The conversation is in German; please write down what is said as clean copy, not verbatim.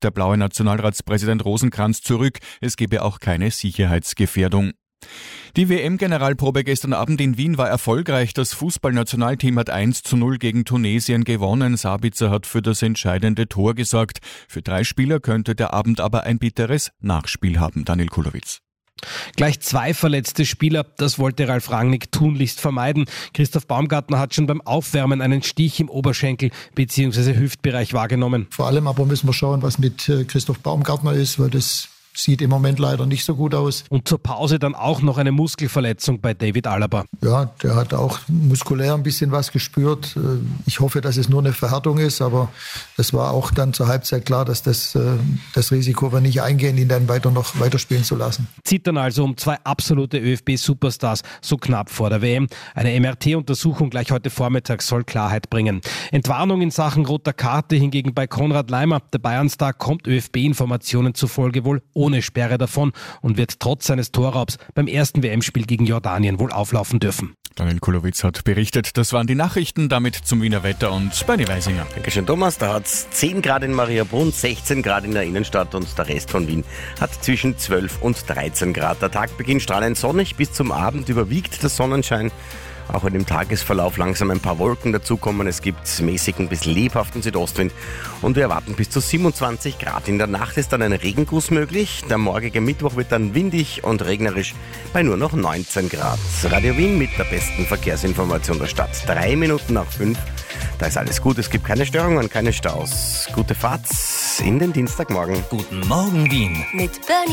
der blaue Nationalratspräsident Rosenkranz zurück. Es gebe auch keine Sicherheitsgefährdung. Die WM-Generalprobe gestern Abend in Wien war erfolgreich. Das Fußballnationalteam hat 1:0 gegen Tunesien gewonnen. Sabitzer hat für das entscheidende Tor gesorgt. Für 3 Spieler könnte der Abend aber ein bitteres Nachspiel haben. Daniel Kulowitz. Gleich 2 verletzte Spieler, das wollte Ralf Rangnick tunlichst vermeiden. Christoph Baumgartner hat schon beim Aufwärmen einen Stich im Oberschenkel bzw. Hüftbereich wahrgenommen. Vor allem aber müssen wir schauen, was mit Christoph Baumgartner ist, weil das sieht im Moment leider nicht so gut aus. Und zur Pause dann auch noch eine Muskelverletzung bei David Alaba. Ja, der hat auch muskulär ein bisschen was gespürt. Ich hoffe, dass es nur eine Verhärtung ist, aber es war auch dann zur Halbzeit klar, dass das Risiko wir nicht eingehen, ihn dann noch weiterspielen zu lassen. Zittern also um 2 absolute ÖFB-Superstars so knapp vor der WM. Eine MRT-Untersuchung gleich heute Vormittag soll Klarheit bringen. Entwarnung in Sachen roter Karte hingegen bei Konrad Laimer. Der Bayern-Star kommt ÖFB-Informationen zufolge wohl ohne Sperre davon und wird trotz seines Torraubs beim ersten WM-Spiel gegen Jordanien wohl auflaufen dürfen. Daniel Kulowitz hat berichtet. Das waren die Nachrichten, damit zum Wiener Wetter und Bernie Weisinger. Dankeschön, Thomas. Da hat es 10 Grad in Mariabrunn, 16 Grad in der Innenstadt und der Rest von Wien hat zwischen 12 und 13 Grad. Der Tag beginnt strahlend sonnig, bis zum Abend überwiegt der Sonnenschein. Auch in dem Tagesverlauf langsam ein paar Wolken dazukommen. Es gibt mäßigen bis lebhaften Südostwind und wir erwarten bis zu 27 Grad. In der Nacht ist dann ein Regenguss möglich. Der morgige Mittwoch wird dann windig und regnerisch bei nur noch 19 Grad. Radio Wien mit der besten Verkehrsinformation der Stadt. 3 Minuten nach 5. Da ist alles gut. Es gibt keine Störungen, keine Staus. Gute Fahrt in den Dienstagmorgen. Guten Morgen Wien. Mit Bernie.